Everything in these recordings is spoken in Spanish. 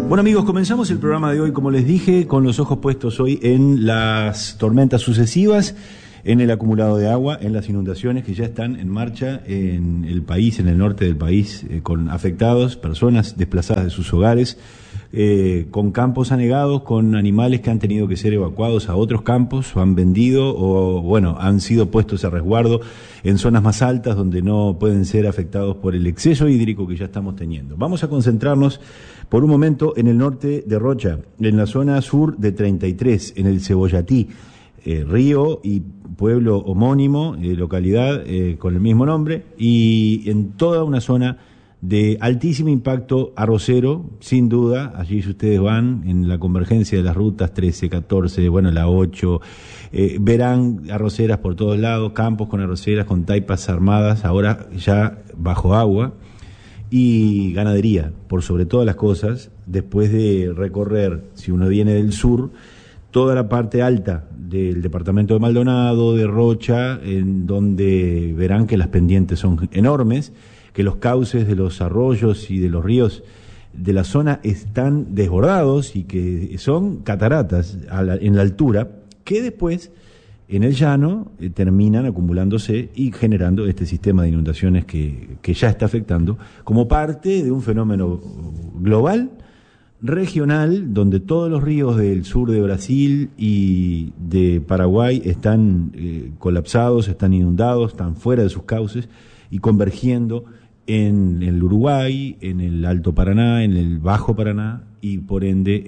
Bueno amigos, comenzamos el programa de hoy, como les dije, con los ojos puestos hoy en las tormentas sucesivas, en el acumulado de agua, en las inundaciones que ya están en marcha en el país, en el norte del país, con afectados, personas desplazadas de sus hogares, con campos anegados, con animales que han tenido que ser evacuados a otros campos, o han vendido, o bueno, han sido puestos a resguardo en zonas más altas donde no pueden ser afectados por el exceso hídrico que ya estamos teniendo. Vamos a concentrarnos por un momento en el norte de Rocha, en la zona sur de 33, en el Cebollatí, río y pueblo homónimo, localidad con el mismo nombre, y en toda una zona de altísimo impacto arrocero, sin duda. Allí si ustedes van en la convergencia de las rutas 13, 14, bueno, la 8, verán arroceras por todos lados, campos con arroceras, con taipas armadas, ahora ya bajo agua, y ganadería, por sobre todas las cosas, después de recorrer, si uno viene del sur, toda la parte alta del departamento de Maldonado, de Rocha, en donde verán que las pendientes son enormes, que los cauces de los arroyos y de los ríos de la zona están desbordados y que son cataratas en la altura, que después en el llano terminan acumulándose y generando este sistema de inundaciones que ya está afectando como parte de un fenómeno global, regional, donde todos los ríos del sur de Brasil y de Paraguay están colapsados, están inundados, están fuera de sus cauces y convergiendo en el Uruguay, en el Alto Paraná, en el Bajo Paraná y por ende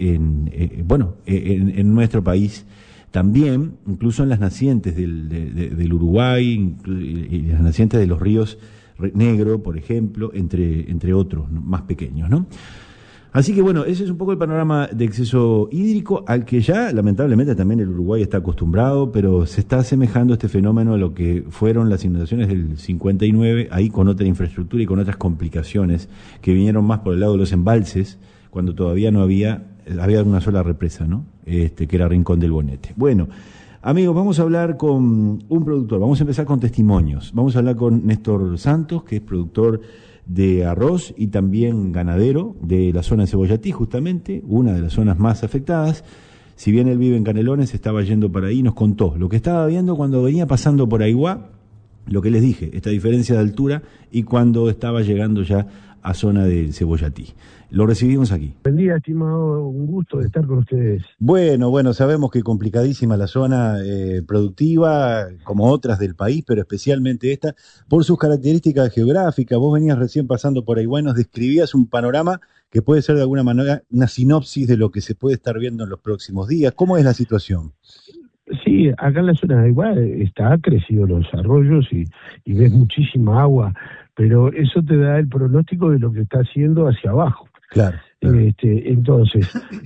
en nuestro país también, incluso en las nacientes del Uruguay y las nacientes de los ríos Negro, por ejemplo, entre otros, ¿no?, más pequeños, ¿no? Así que bueno, ese es un poco el panorama de exceso hídrico al que ya lamentablemente también el Uruguay está acostumbrado, pero se está asemejando este fenómeno a lo que fueron las inundaciones del 59, ahí con otra infraestructura y con otras complicaciones que vinieron más por el lado de los embalses, cuando todavía no había una sola represa, ¿no? Que era Rincón del Bonete. Bueno, amigos, vamos a hablar con un productor, vamos a empezar con testimonios, vamos a hablar con Néstor Santos, que es productor de arroz y también ganadero de la zona de Cebollatí, justamente, una de las zonas más afectadas. Si bien él vive en Canelones, estaba yendo para ahí y nos contó lo que estaba viendo cuando venía pasando por Aiguá, lo que les dije, esta diferencia de altura, y cuando estaba llegando ya a zona de Cebollatí. Lo recibimos aquí. Buen día, estimado, un gusto de estar con ustedes. Bueno, sabemos que complicadísima la zona productiva, como otras del país, pero especialmente esta, por sus características geográficas. Vos venías recién pasando por ahí, nos describías un panorama que puede ser de alguna manera una sinopsis de lo que se puede estar viendo en los próximos días. ¿Cómo es la situación? Sí, acá en la zona de Aiguá han crecido los arroyos y ves muchísima agua, pero eso te da el pronóstico de lo que está haciendo hacia abajo. Claro. Entonces,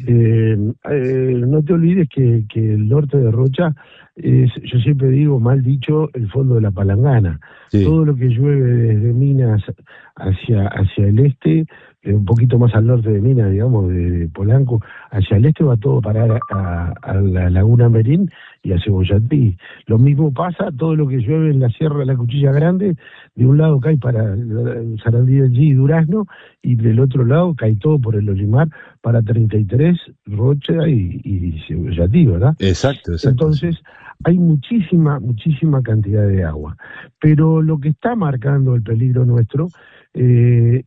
no te olvides que el norte de Rocha es, yo siempre digo, mal dicho, el fondo de la palangana. Sí. Todo lo que llueve desde Minas hacia el este, un poquito más al norte de Minas, digamos, de Polanco, hacia el este va todo a parar a la Laguna Merín y a Cebollatí. Lo mismo pasa, todo lo que llueve en la Sierra de la Cuchilla Grande, de un lado cae para Sarandí del G y Durazno, y del otro lado cae todo por el Olimar para 33, Rocha y Cebollatí, ¿verdad? Exacto. Entonces, hay muchísima cantidad de agua. Pero lo que está marcando el peligro nuestro es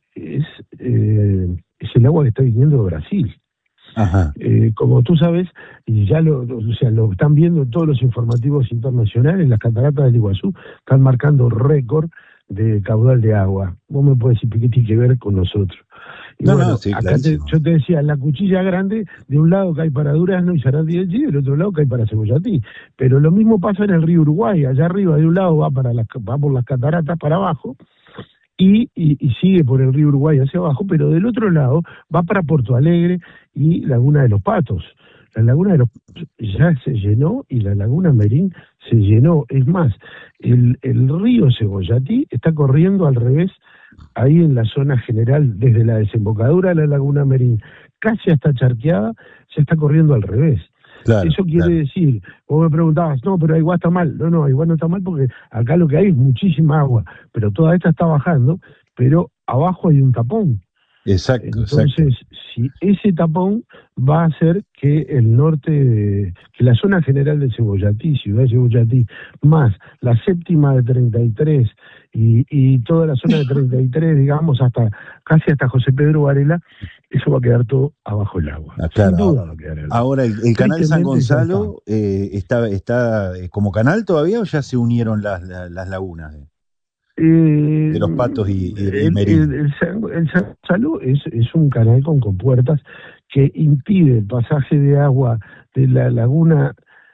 el agua que está viniendo de Brasil. Ajá. Como tú sabes, y ya lo están viendo todos los informativos internacionales, las cataratas del Iguazú están marcando récord de caudal de agua. Vos me podés decir qué tiene que ver con nosotros. Y sí, acá yo te decía, la Cuchilla Grande, de un lado cae para Durazno y Sarandí del G, del otro lado cae para Cebollatí. Pero lo mismo pasa en el río Uruguay, allá arriba de un lado va por las cataratas para abajo, y sigue por el río Uruguay hacia abajo, pero del otro lado va para Porto Alegre y Laguna de los Patos. La Laguna de los Patos ya se llenó y la Laguna Merín se llenó. Es más, el río Cebollatí está corriendo al revés ahí en la zona general, desde la desembocadura de la Laguna Merín casi hasta Charqueada, se está corriendo al revés. Claro, eso quiere decir, vos me preguntabas, no, pero Aiguá está mal. No, Aiguá no está mal porque acá lo que hay es muchísima agua, pero toda esta está bajando, pero abajo hay un tapón. Exacto. Entonces, si ese tapón va a hacer que el norte, que la zona general de Cebollatí, ciudad de Cebollatí, más la séptima de 33 y toda la zona de 33, digamos, casi hasta José Pedro Varela, eso va a quedar todo abajo el agua. Claro, Sin duda va a quedar el agua. Ahora, ¿el canal San Gonzalo está como canal todavía o ya se unieron las lagunas de los Patos y Merín? El San Gonzalo es un canal con compuertas que impide el pasaje de agua de la laguna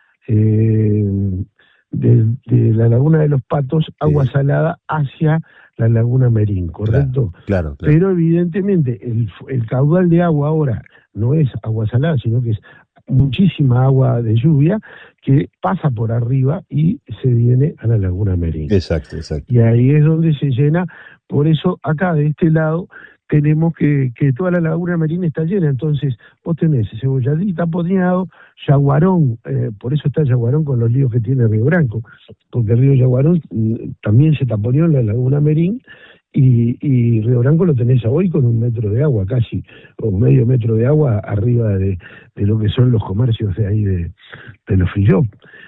de la laguna de los Patos, agua salada, hacia la laguna Merín, ¿correcto? Claro. Pero evidentemente el caudal de agua ahora no es agua salada, sino que es muchísima agua de lluvia que pasa por arriba y se viene a la laguna Merín. Exacto. Y ahí es donde se llena. Por eso acá de este lado tenemos que toda la laguna Merín está llena. Entonces vos tenés Cebollatí taponeado, Yaguarón, por eso está Yaguarón con los líos que tiene Río Branco, porque el río Yaguarón también se taponeó en la laguna Merín, y Río Branco lo tenés hoy con 1 metro de agua casi, o medio metro de agua arriba de lo que son los comercios de ahí de los free shop.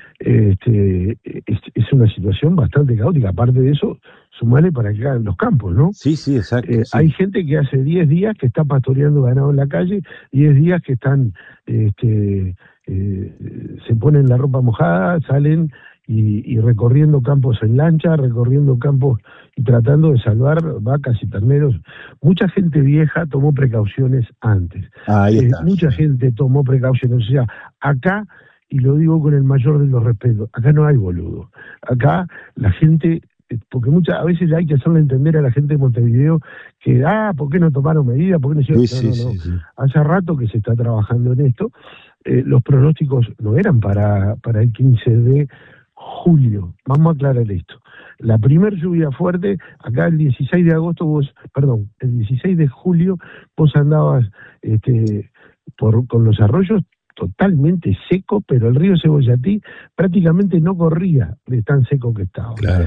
Es una situación bastante caótica. Aparte de eso, sumale para que hagan los campos, ¿no? Sí, exacto. Sí. Hay gente que hace 10 días que está pastoreando ganado en la calle, 10 días que están, se ponen la ropa mojada, salen y recorriendo campos en lancha, recorriendo campos y tratando de salvar vacas y terneros. Mucha gente vieja tomó precauciones antes. Ahí está. Mucha gente tomó precauciones. O sea, acá, y lo digo con el mayor de los respetos, acá no hay boludo. Acá la gente, porque a veces hay que hacerle entender a la gente de Montevideo que, ¿por qué no tomaron medidas? ¿Por qué no hicieron? Sí. Hace rato que se está trabajando en esto. Los pronósticos no eran para el 15 de julio. Vamos a aclarar esto. La primer lluvia fuerte, acá el 16 de agosto el 16 de julio vos andabas con los arroyos totalmente seco, pero el río Cebollatí prácticamente no corría de tan seco que estaba. Claro.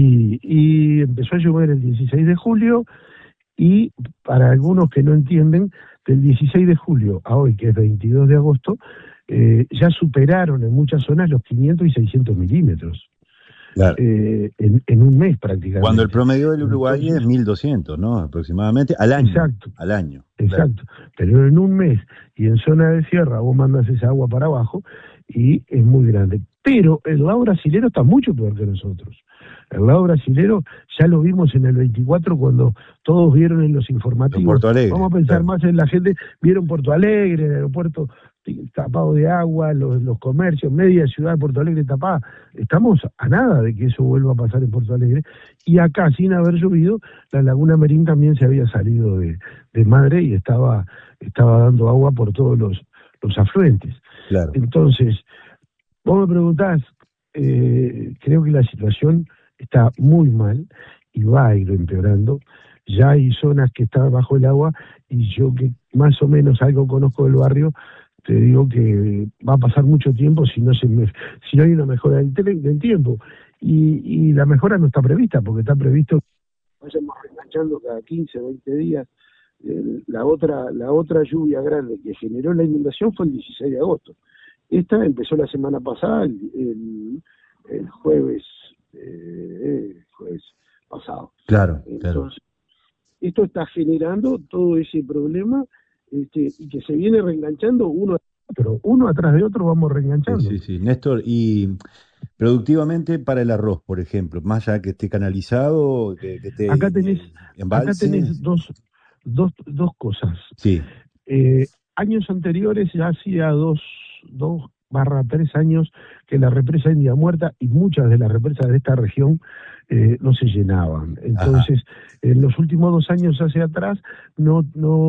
Y empezó a llover el 16 de julio, y para algunos que no entienden, del 16 de julio a hoy, que es 22 de agosto, ya superaron en muchas zonas los 500 y 600 milímetros. Claro. En un mes prácticamente. Cuando el promedio del Uruguay es 1.200, ¿no? Aproximadamente, al año. Exacto. Al año. Exacto. Claro. Pero en un mes, y en zona de sierra, vos mandas esa agua para abajo, y es muy grande. Pero el lado brasilero está mucho peor que nosotros. El lado brasilero ya lo vimos en el 24 cuando todos vieron en los informativos. Puerto Alegre, vamos a pensar más en la gente, vieron Puerto Alegre, el aeropuerto tapado de agua, los comercios, media ciudad de Puerto Alegre tapada. Estamos a nada de que eso vuelva a pasar en Puerto Alegre. Y acá, sin haber llovido, la laguna Merín también se había salido de madre y estaba dando agua por todos los afluentes. Claro. Entonces, vos me preguntás, creo que la situación está muy mal y va a ir empeorando. Ya hay zonas que están bajo el agua, y yo, que más o menos algo conozco del barrio, te digo que va a pasar mucho tiempo si no hay una mejora del tiempo. Y la mejora no está prevista, porque está previsto que vayamos reenganchando cada 15, 20 días. La otra lluvia grande que generó la inundación fue el 16 de agosto. Esta empezó la semana pasada, el jueves pasado. Claro. Entonces, esto está generando todo ese problema, y que se viene reenganchando uno atrás de otro vamos reenganchando. Sí. Néstor, y productivamente para el arroz, por ejemplo, más allá que esté canalizado, que esté acá tenés dos cosas. Sí. Años anteriores, ya hacía 2/3 años que la represa India Muerta y muchas de las represas de esta región no se llenaban. Entonces, en los últimos 2 años hacia atrás no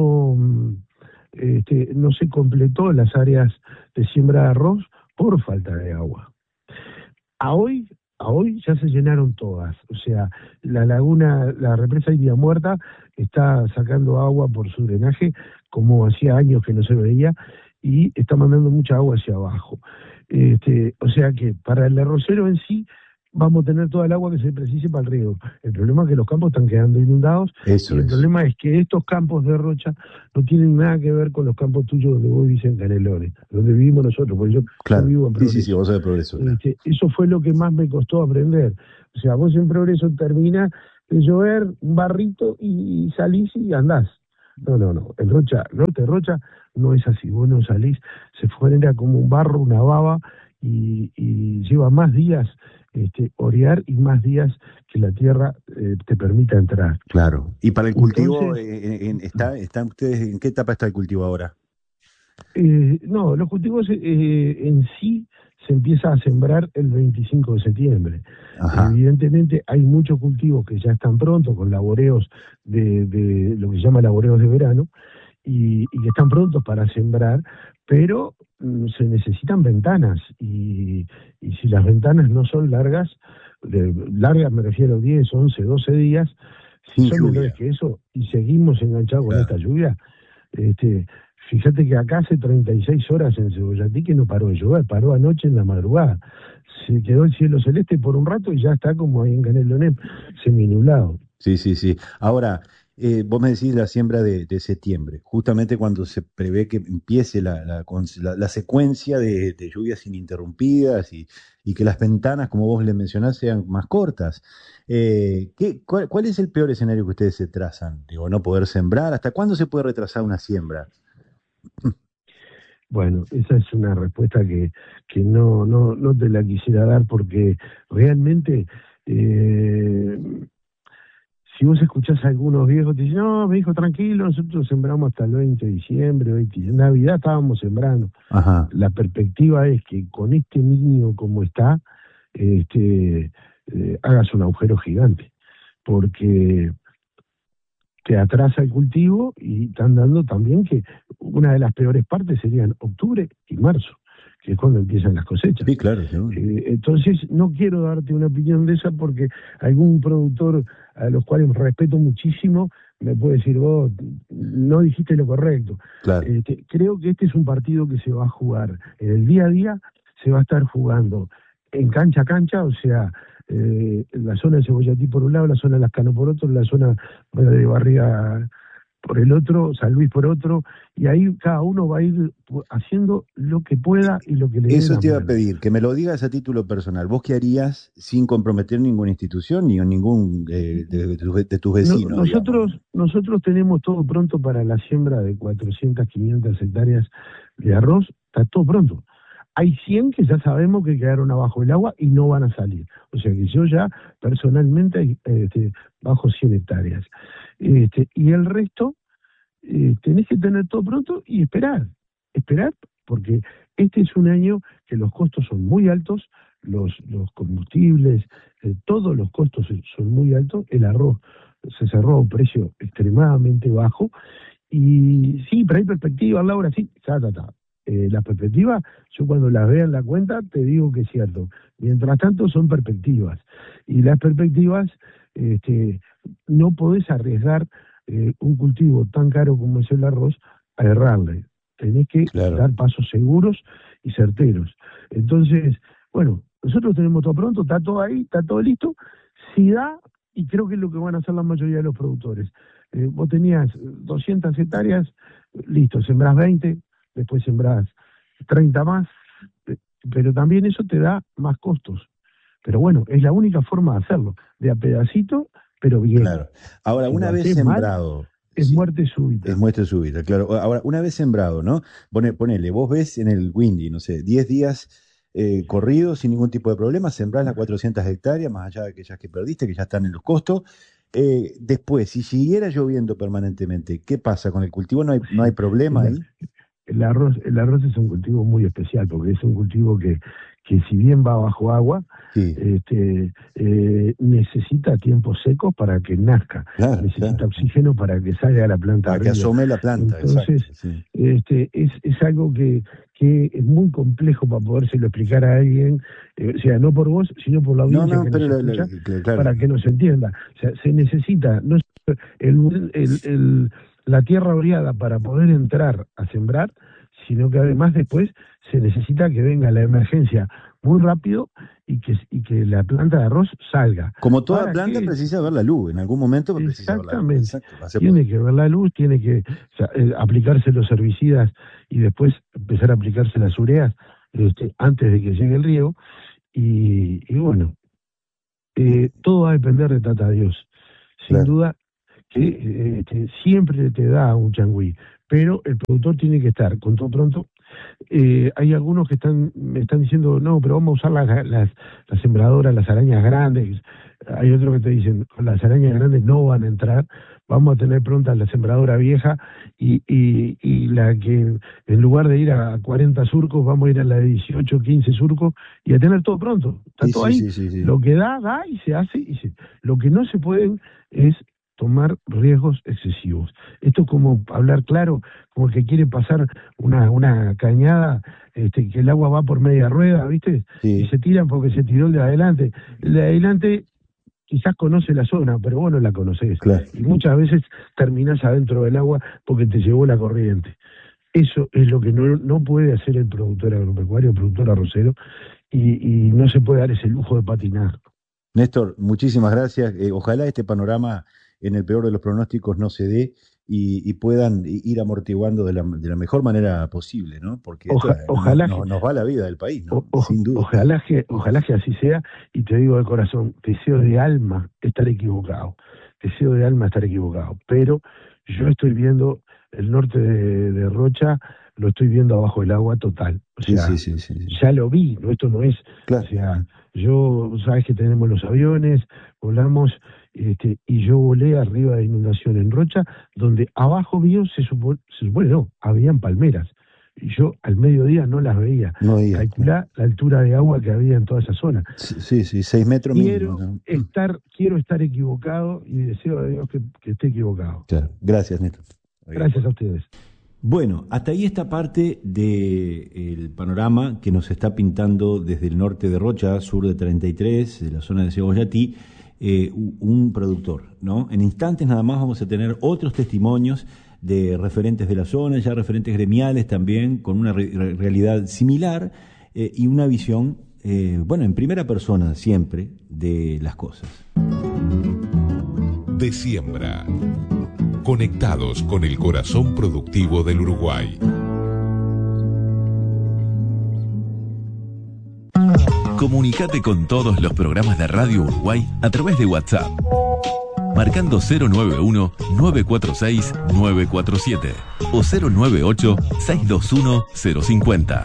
se completó las áreas de siembra de arroz por falta de agua. A hoy ya se llenaron todas. O sea, la represa India Muerta está sacando agua por su drenaje, como hacía años que no se veía, y está mandando mucha agua hacia abajo. O sea que para el arrocero en sí vamos a tener toda el agua que se precise para el riego. El problema es que los campos están quedando inundados Eso y el es. problema es que estos campos de Rocha no tienen nada que ver con los campos tuyos donde vos vivís en Canelones, donde vivimos nosotros, porque yo Claro. vivo en Sí, Progreso. vos sos de Progreso, claro. Eso fue lo que más me costó aprender. O sea, vos en Progreso terminás de llover, un barrito y salís y andás. No. En Rocha, norte de Rocha, no es así. Vos no salís, se genera como un barro, una baba, y lleva más días orear y más días que la tierra te permita entrar. Claro. Y para el cultivo, Entonces, ¿están ustedes en qué etapa está el cultivo ahora? no, los cultivos en sí se empieza a sembrar el 25 de septiembre. Ajá. Evidentemente hay muchos cultivos que ya están prontos con laboreos de lo que se llama laboreos de verano y que están prontos para sembrar, pero se necesitan ventanas y si las ventanas no son largas, largas me refiero 10, 11, 12 días, si Sin son menores lluvia. que eso y seguimos enganchados con esta Claro. lluvia, este, fíjate que acá hace 36 horas en Cebollatí que no paró de llover, paró anoche en la madrugada. Se quedó el cielo celeste por un rato y ya está como ahí en Canelones, seminublado. Sí. Ahora, vos me decís la siembra de septiembre, justamente cuando se prevé que empiece la secuencia de lluvias ininterrumpidas y que las ventanas, como vos le mencionás, sean más cortas. ¿Cuál es el peor escenario que ustedes se trazan? Digo, no poder sembrar. ¿Hasta cuándo se puede retrasar una siembra? Bueno, esa es una respuesta que no te la quisiera dar porque realmente, eh, si vos escuchás a algunos viejos, te dicen, no, me dijo, tranquilo, nosotros sembramos hasta el 20 de diciembre, Navidad estábamos sembrando. Ajá. La perspectiva es que con este niño como está, hagas un agujero gigante, porque te atrasa el cultivo y están dando también que una de las peores partes serían octubre y marzo, que es cuando empiezan las cosechas. Sí, claro, seguro. Entonces, no quiero darte una opinión de esa porque algún productor a los cuales respeto muchísimo me puede decir, vos no dijiste lo correcto. Claro. Creo que este es un partido que se va a jugar en el día a día, se va a estar jugando en cancha a cancha, o sea, la zona de Cebollatí por un lado, la zona de Lascano por otro, la zona de Barriga por el otro, San Luis por otro, y ahí cada uno va a ir haciendo lo que pueda y lo que le dé Eso la te iba a mano. pedir, que me lo digas a título personal. ¿Vos qué harías sin comprometer ninguna institución ni a ningún de tus vecinos, digamos, ¿no? Nosotros tenemos todo pronto para la siembra de 400, 500 hectáreas de arroz, está todo pronto. Hay 100 que ya sabemos que quedaron abajo del agua y no van a salir. O sea que yo ya personalmente bajo 100 hectáreas. Y el resto tenés que tener todo pronto y esperar, porque este es un año que los costos son muy altos, los combustibles, todos los costos son muy altos, el arroz se cerró a un precio extremadamente bajo, y sí, pero hay perspectivas, Laura, sí, ta. Las perspectivas, yo cuando las vea en la cuenta te digo que es cierto. Mientras tanto son perspectivas. Y las perspectivas, no podés arriesgar un cultivo tan caro como es el arroz a errarle. Tenés que Claro. dar pasos seguros y certeros. Entonces, bueno, nosotros tenemos todo pronto, está todo ahí, está todo listo. Si da, y creo que es lo que van a hacer la mayoría de los productores. Vos tenías 200 hectáreas, listo, sembrás 20, después sembrás 30 más, pero también eso te da más costos. Pero bueno, es la única forma de hacerlo, de a pedacito, pero bien. Claro. Ahora, Si lo una vez haces mal, sembrado, es sí, muerte es súbita. muestra su vida, claro. Ahora, una vez sembrado, ¿no? Ponele, vos ves en el Windy, no sé, 10 días corridos sin ningún tipo de problema, sembrás las 400 hectáreas, más allá de aquellas que perdiste, que ya están en los costos. Después, si siguiera lloviendo permanentemente, ¿qué pasa con el cultivo? ¿No hay Sí, problema el, ahí? el arroz es un cultivo muy especial, porque es un cultivo que si bien va bajo agua, Sí, necesita tiempos secos para que nazca, necesita claro. oxígeno para que salga la planta Para que arriba. asome la planta, Entonces, exacto, sí. es algo que es muy complejo para podérselo explicar a alguien, o sea, no por vos, sino por la audiencia No, que pero nos escucha, claro, para que nos entienda. O sea, se necesita, no el, el, el- la tierra oreada para poder entrar a sembrar, sino que además después se necesita que venga la emergencia muy rápido y que la planta de arroz salga. Como toda planta precisa ver la luz, en algún momento precisa ver la luz. Exactamente, tiene que ver la luz, tiene que aplicarse los herbicidas y después empezar a aplicarse las ureas antes de que llegue el riego, y bueno, todo va a depender de Tata Dios. Sin duda que siempre te da un changüí, pero el productor tiene que estar con todo pronto. Hay algunos que me están diciendo, no, pero vamos a usar las sembradoras, las arañas grandes. Hay otros que te dicen, las arañas grandes no van a entrar, vamos a tener pronta la sembradora vieja y la que, en lugar de ir a 40 surcos, vamos a ir a la de 18, 15 surcos y a tener todo pronto. Está todo ahí. Sí. Lo que da y se hace. Lo que no se pueden es tomar riesgos excesivos. Esto es como hablar claro, como el que quiere pasar una cañada, que el agua va por media rueda, ¿viste? Sí. Y se tiran porque se tiró el de adelante. El de adelante quizás conoce la zona, pero vos no la conocés. Claro. Y muchas veces terminás adentro del agua porque te llevó la corriente. Eso es lo que no puede hacer el productor agropecuario, el productor arrocero, y no se puede dar ese lujo de patinar. Néstor, muchísimas gracias. Ojalá este panorama, en el peor de los pronósticos, no se dé y puedan ir amortiguando de la mejor manera posible, ¿no? Porque ojalá nos va la vida del país, ¿no? Sin duda. Ojalá que así sea, y te digo de corazón, deseo de alma estar equivocado, pero yo estoy viendo el norte de Rocha, lo estoy viendo abajo del agua total. O sea, sí. Ya lo vi, ¿no? Esto no es... Claro. O sea, sabes que tenemos los aviones, volamos, y yo volé arriba de inundación en Rocha, donde abajo mío se supone no, habían palmeras. Y yo al mediodía no las veía. Calculá la altura de agua que había en toda esa zona. Sí, 6 metros mínimo, ¿no? Quiero estar equivocado y deseo a Dios que esté equivocado. Claro. Gracias, Néstor. Gracias a ustedes. Bueno, hasta ahí esta parte del panorama que nos está pintando desde el norte de Rocha, sur de 33, de la zona de Cebollatí, un productor, ¿no? En instantes nada más vamos a tener otros testimonios de referentes de la zona, ya referentes gremiales también, con una realidad similar y una visión, en primera persona siempre, de las cosas. De Siembra. Conectados con el corazón productivo del Uruguay. Comunicate con todos los programas de Radio Uruguay a través de WhatsApp, marcando 091-946-947 o 098-621-050.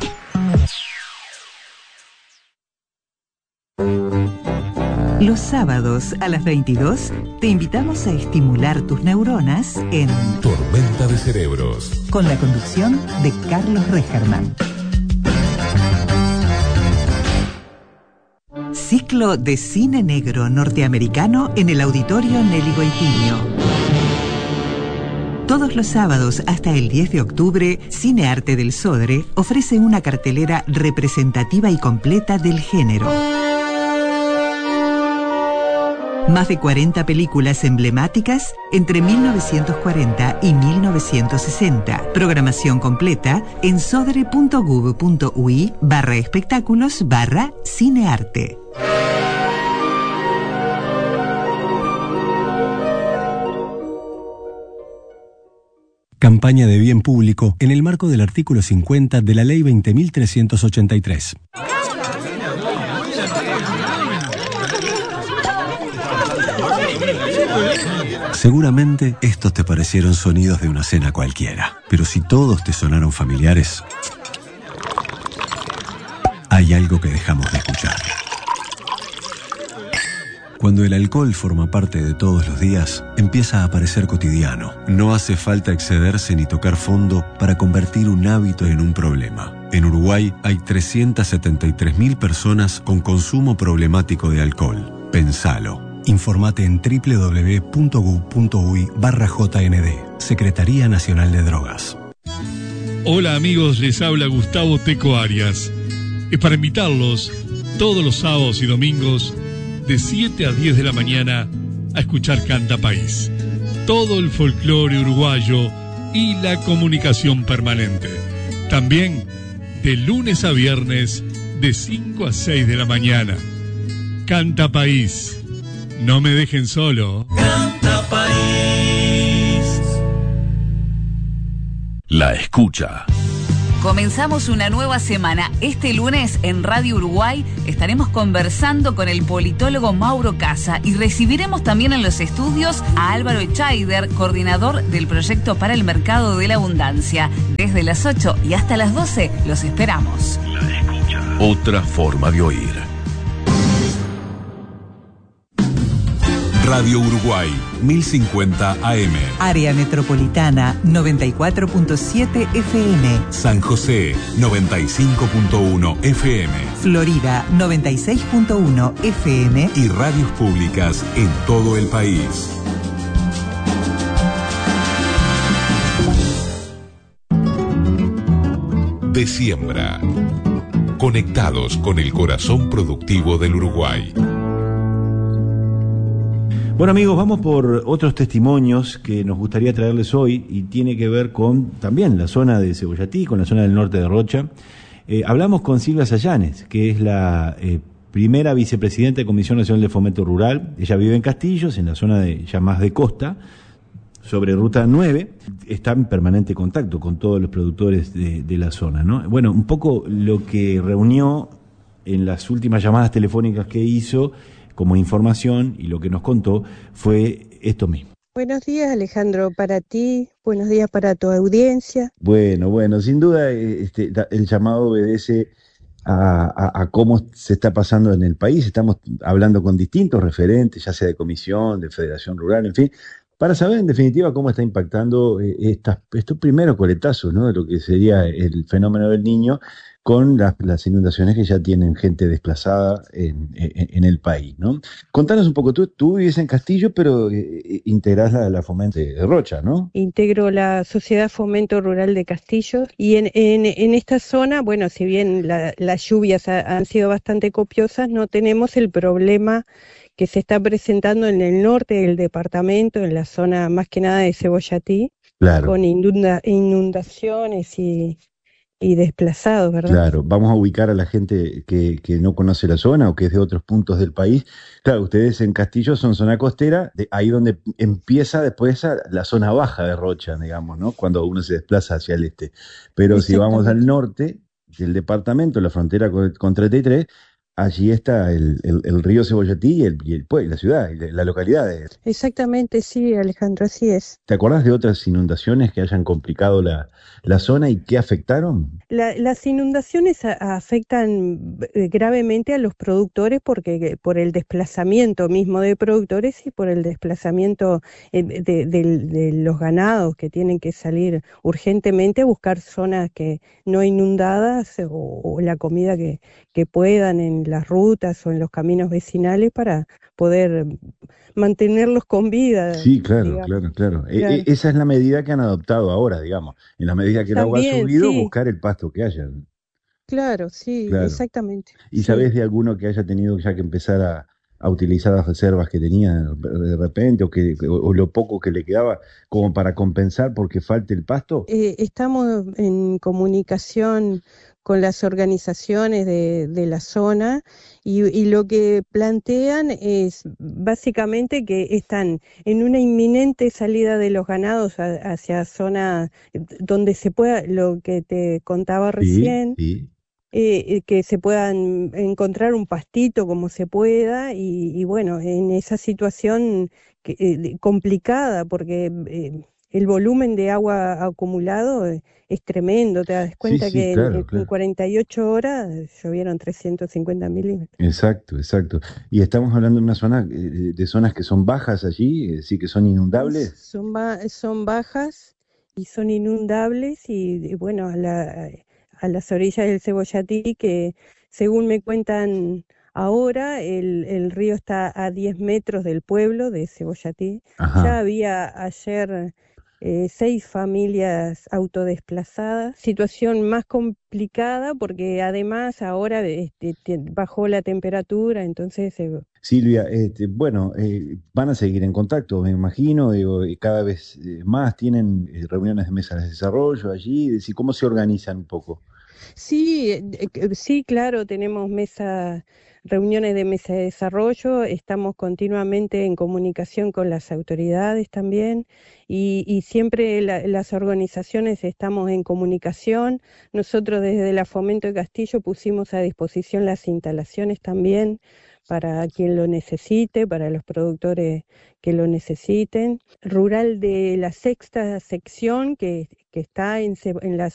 Los sábados a las 22 te invitamos a estimular tus neuronas en Tormenta de Cerebros, con la conducción de Carlos Regerman. Ciclo de cine negro norteamericano en el Auditorio Nelly Goitiño. Todos los sábados hasta el 10 de octubre, Cine Arte del Sodre ofrece una cartelera representativa y completa del género. Más de 40 películas emblemáticas entre 1940 y 1960. Programación completa en sodre.gov.ui/espectáculos/cinearte. Campaña de bien público en el marco del artículo 50 de la Ley 20.383. Seguramente estos te parecieron sonidos de una cena cualquiera, pero si todos te sonaron familiares, hay algo que dejamos de escuchar. Cuando el alcohol forma parte de todos los días, empieza a parecer cotidiano. No hace falta excederse ni tocar fondo para convertir un hábito en un problema. En Uruguay hay 373.000 personas con consumo problemático de alcohol. Pensalo. Informate en www.gov.uy/JND, Secretaría Nacional de Drogas. Hola amigos, les habla Gustavo Teco Arias. Es para invitarlos todos los sábados y domingos de 7 a 10 de la mañana a escuchar Canta País. Todo el folclore uruguayo y la comunicación permanente. También de lunes a viernes de 5 a 6 de la mañana. Canta País. No me dejen solo. Canta País. La escucha. Comenzamos una nueva semana. Este lunes en Radio Uruguay estaremos conversando con el politólogo Mauro Casa y recibiremos también en los estudios a Álvaro Echaider, coordinador del proyecto para el mercado de la abundancia. Desde las 8 y hasta las 12 los esperamos. La escucha. Otra forma de oír. Radio Uruguay, 1050 AM. Área Metropolitana, 94.7 FM. San José, 95.1 FM. Florida, 96.1 FM. Y radios públicas en todo el país. De Siembra. Conectados con el corazón productivo del Uruguay. Bueno, amigos, vamos por otros testimonios que nos gustaría traerles hoy y tiene que ver con también la zona de Cebollatí, con la zona del norte de Rocha. Hablamos con Silvia Sayanes, que es la primera vicepresidenta de Comisión Nacional de Fomento Rural. Ella vive en Castillos, en la zona de ya más de costa, sobre Ruta 9. Está en permanente contacto con todos los productores de la zona, ¿no? Bueno, un poco lo que reunió en las últimas llamadas telefónicas que hizo como información y lo que nos contó fue esto mismo. Buenos días, Alejandro, para ti, buenos días para tu audiencia. Bueno, sin duda el llamado obedece a cómo se está pasando en el país. Estamos hablando con distintos referentes, ya sea de comisión, de Federación Rural, en fin, para saber en definitiva cómo está impactando estos primeros coletazos, ¿no?, de lo que sería el fenómeno del Niño, con las inundaciones que ya tienen gente desplazada en el país, ¿no? Contanos un poco, tú vives en Castillo, pero integrás la Fomento de Rocha, ¿no? Integro la Sociedad Fomento Rural de Castillo y en esta zona, bueno, si bien las lluvias han sido bastante copiosas, no tenemos el problema que se está presentando en el norte del departamento, en la zona más que nada de Cebollatí, claro, con inundaciones y desplazados, ¿verdad? Claro, vamos a ubicar a la gente que no conoce la zona o que es de otros puntos del país. Claro, ustedes en Castillo son zona costera, ahí donde empieza después la zona baja de Rocha, digamos, ¿no?, cuando uno se desplaza hacia el este. Pero si vamos al norte del departamento, la frontera con 33, allí está el río Cebollatí y el pueblo, la ciudad, la localidad. Exactamente, sí, Alejandro, así es. ¿Te acordás de otras inundaciones que hayan complicado la zona y qué afectaron? Las inundaciones afectan gravemente a los productores porque por el desplazamiento mismo de productores y por el desplazamiento de los ganados que tienen que salir urgentemente a buscar zonas que no inundadas o la comida que puedan en las rutas o en los caminos vecinales para poder mantenerlos con vida. Sí, claro. Esa es la medida que han adoptado ahora, digamos. En la medida que el agua ha subido, sí, buscar el pasto que haya. Claro, sí, claro, exactamente. ¿Y sí, sabés de alguno que haya tenido ya que empezar a utilizar las reservas que tenía de repente o lo poco que le quedaba como para compensar porque falte el pasto? Estamos en comunicación con las organizaciones de la zona y lo que plantean es básicamente que están en una inminente salida de los ganados hacia zona donde se pueda, lo que te contaba recién, sí. Que se puedan encontrar un pastito como se pueda y bueno, en esa situación complicada porque el volumen de agua acumulado es tremendo, te das cuenta que claro. En 48 horas llovieron 350 milímetros. Exacto. Y estamos hablando de una zona, de zonas que son bajas allí, sí, que son inundables. Son bajas y son inundables y bueno, a las orillas del Cebollatí, que según me cuentan ahora, el río está a 10 metros del pueblo de Cebollatí. Ajá. Ya había ayer 6 familias autodesplazadas, situación más complicada porque además ahora bajó la temperatura, entonces... Silvia, van a seguir en contacto, me imagino, y cada vez más tienen reuniones de mesas de desarrollo allí, ¿cómo se organizan un poco? Sí, sí, claro, tenemos reuniones de mesa de desarrollo, estamos continuamente en comunicación con las autoridades también y siempre las organizaciones estamos en comunicación. Nosotros desde la Fomento de Castillo pusimos a disposición las instalaciones también para quien lo necesite, para los productores que lo necesiten. Rural de la sexta sección que está en la